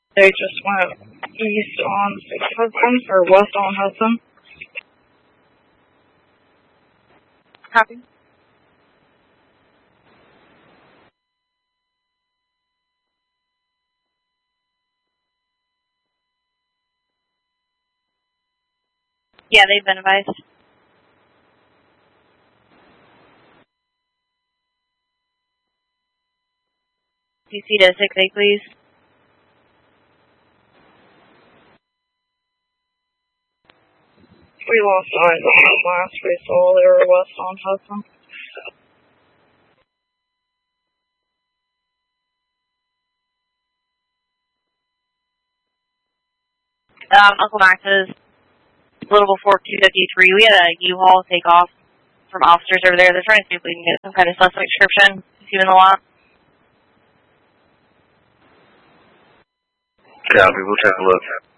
They just went east on Hudson, or west on Hudson. Copy. Yeah, they've been advised. DC to 6-8, please. We lost eyes on them last we saw. They were west on Hudson. Uncle Max is a little before 2:53. We had a U-Haul take off from officers over there. They're trying to see if we can get some kind of suspect description. See you in the lot. Copy, we'll take a look.